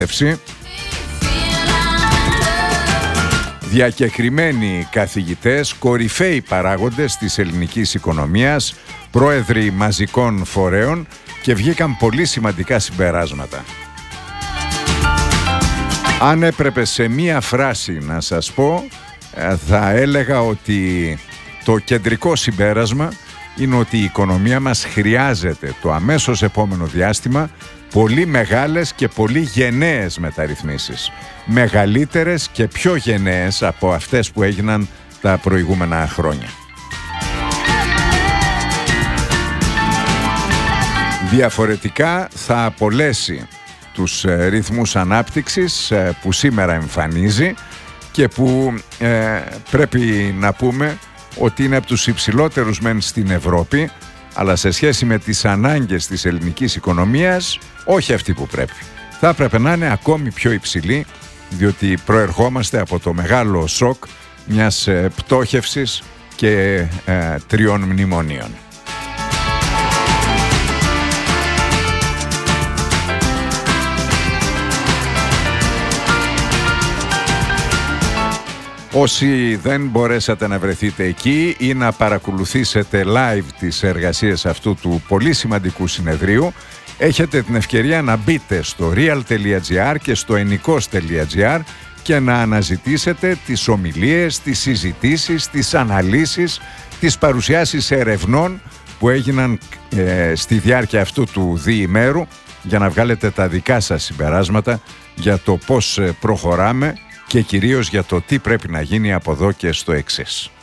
Διακεκριμένοι καθηγητές, κορυφαίοι παράγοντες της ελληνικής οικονομίας, πρόεδροι μαζικών φορέων και βγήκαν πολύ σημαντικά συμπεράσματα. Αν έπρεπε σε μία φράση να σας πω, θα έλεγα ότι το κεντρικό συμπέρασμα είναι ότι η οικονομία μας χρειάζεται το αμέσως επόμενο διάστημα πολύ μεγάλες και πολύ γενναίες μεταρρυθμίσεις. Μεγαλύτερες και πιο γενναίες από αυτές που έγιναν τα προηγούμενα χρόνια. Διαφορετικά θα απολέσει τους ρυθμούς ανάπτυξης που σήμερα εμφανίζει και που πρέπει να πούμε ότι είναι από τους υψηλότερους μεν στην Ευρώπη, αλλά σε σχέση με τις ανάγκες της ελληνικής οικονομίας, όχι αυτή που πρέπει. Θα έπρεπε να είναι ακόμη πιο υψηλή, διότι προερχόμαστε από το μεγάλο σοκ μιας πτώχευσης και 3 μνημονίων. Όσοι δεν μπορέσατε να βρεθείτε εκεί ή να παρακολουθήσετε live τις εργασίες αυτού του πολύ σημαντικού συνεδρίου, έχετε την ευκαιρία να μπείτε στο real.gr και στο ennikos.gr και να αναζητήσετε τις ομιλίες, τις συζητήσεις, τις αναλύσεις, τις παρουσιάσεις ερευνών που έγιναν στη διάρκεια αυτού του διημέρου, για να βγάλετε τα δικά σας συμπεράσματα για το πώς προχωράμε και κυρίως για το τι πρέπει να γίνει από εδώ και στο εξής.